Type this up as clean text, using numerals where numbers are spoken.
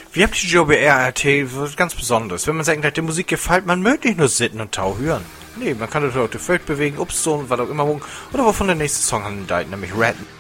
Wie habt ihr die JBR-RT was ganz Besonderes? Wenn man sagt, die Musik gefällt, man möchte nicht nur sitten und tau hören. Nee, man kann natürlich auch die Feld bewegen, Upstone, was auch immer, oder wovon der nächste Song handelt, nämlich Red